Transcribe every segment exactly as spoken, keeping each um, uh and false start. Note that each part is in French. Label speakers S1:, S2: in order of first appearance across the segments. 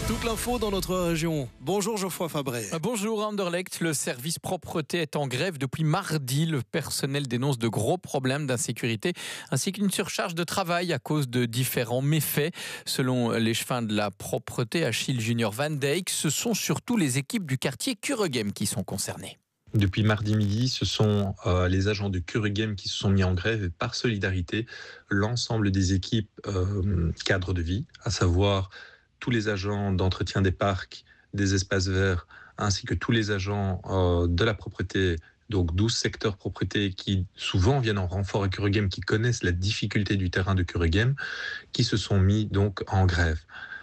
S1: Toute l'info dans notre région. Bonjour Geoffroy Fabré.
S2: Bonjour Anderlecht, le service propreté est en grève depuis mardi. Le personnel dénonce de gros problèmes d'insécurité ainsi qu'une surcharge de travail à cause de différents méfaits. Selon l'échevin de la propreté Achille Junior Van Dijk, ce sont surtout les équipes du quartier Kuregem qui sont concernées.
S3: Depuis mardi midi, ce sont euh, les agents de Kuregem qui se sont mis en grève et par solidarité, l'ensemble des équipes euh, cadres de vie, à savoir tous les agents d'entretien des parcs, des espaces verts, ainsi que tous les agents euh, de la propreté, donc douze secteurs propreté qui souvent viennent en renfort à Kuregem, qui connaissent la difficulté du terrain de Kuregem, qui se sont mis donc en grève.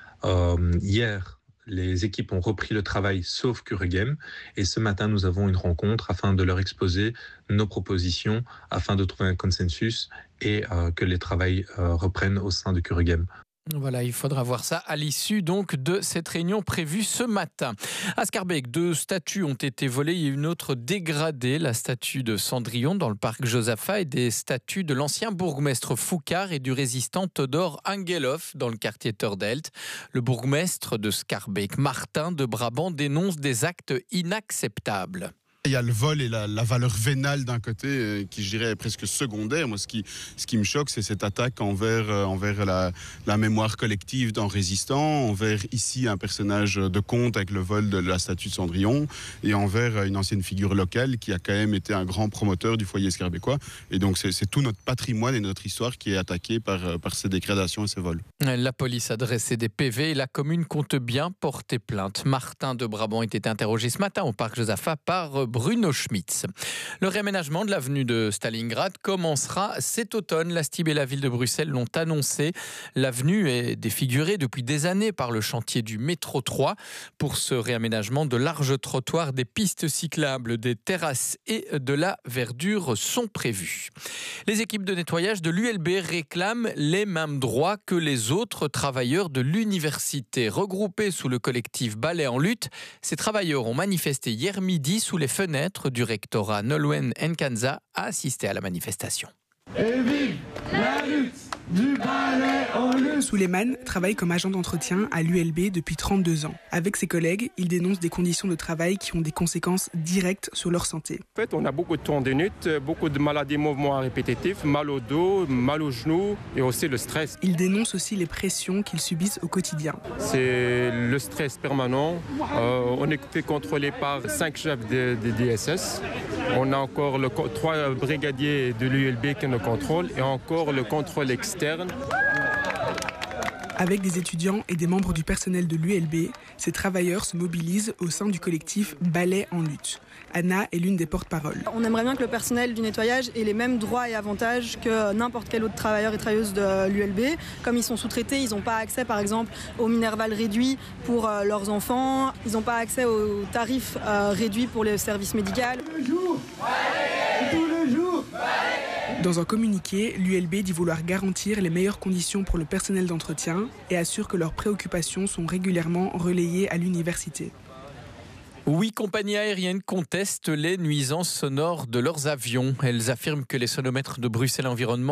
S3: Euh, hier, les équipes ont repris le travail sauf Kuregem et ce matin nous avons une rencontre afin de leur exposer nos propositions afin de trouver un consensus et euh, que les travails euh, reprennent au sein de Kuregem.
S2: Voilà, il faudra voir ça à l'issue donc de cette réunion prévue ce matin. À Schaerbeek, deux statues ont été volées et une autre dégradée, la statue de Cendrillon dans le parc Josaphat et des statues de l'ancien bourgmestre Foucard et du résistant Todor Angelhoff dans le quartier Tordelt. Le bourgmestre de Schaerbeek, Martin de Brabant, dénonce des actes inacceptables.
S4: Il y a le vol et la, la valeur vénale d'un côté euh, qui, je dirais, est presque secondaire. Moi, ce qui, ce qui me choque, c'est cette attaque envers, euh, envers la, la mémoire collective d'un résistant, envers ici un personnage de conte avec le vol de la statue de Cendrillon et envers une ancienne figure locale qui a quand même été un grand promoteur du foyer schaerbécois. Et donc, c'est, c'est tout notre patrimoine et notre histoire qui est attaqué par, par ces dégradations et ces vols.
S2: La police a dressé des P V et la commune compte bien porter plainte. Martin de Brabant était interrogé ce matin au parc Josaphat par Bruno Schmitz. Le réaménagement de l'avenue de Stalingrad commencera cet automne. La STIB et la ville de Bruxelles l'ont annoncé. L'avenue est défigurée depuis des années par le chantier du métro trois. Pour ce réaménagement, de larges trottoirs, des pistes cyclables, des terrasses et de la verdure sont prévus. Les équipes de nettoyage de l'U L B réclament les mêmes droits que les autres travailleurs de l'université. Regroupés sous le collectif Balai en lutte, ces travailleurs ont manifesté hier midi sous les fenêtre du rectorat. Nolwenn Nkanza a assisté à la manifestation.
S5: Et vive la lutte du balai en lutte.
S6: Souleymane travaille comme agent d'entretien à l'U L B depuis trente-deux ans. Avec ses collègues, il dénonce des conditions de travail qui ont des conséquences directes sur leur santé.
S7: En fait, on a beaucoup de tendinites, beaucoup de maladies mouvements répétitifs, mal au dos, mal aux genoux et aussi le stress.
S6: Il dénonce aussi les pressions qu'ils subissent au quotidien.
S7: C'est le stress permanent. Euh, on est fait contrôler par cinq chefs de, de D S S. On a encore le, trois brigadiers de l'U L B qui nous contrôlent et encore le contrôle externe.
S6: Avec des étudiants et des membres du personnel de l'U L B, ces travailleurs se mobilisent au sein du collectif Balai en lutte. Anna est l'une des porte-paroles.
S8: On aimerait bien que le personnel du nettoyage ait les mêmes droits et avantages que n'importe quel autre travailleur et travailleuse de l'U L B. Comme ils sont sous-traités, ils n'ont pas accès par exemple au minerval réduit pour euh, leurs enfants. Ils n'ont pas accès aux tarifs euh, réduits pour les services médicaux.
S5: Tous les jours, tous les jours.
S6: Dans un communiqué, l'U L B dit vouloir garantir les meilleures conditions pour le personnel d'entretien et assure que leurs préoccupations sont régulièrement relayées à l'université.
S2: Huit compagnies aériennes contestent les nuisances sonores de leurs avions. Elles affirment que les sonomètres de Bruxelles Environnement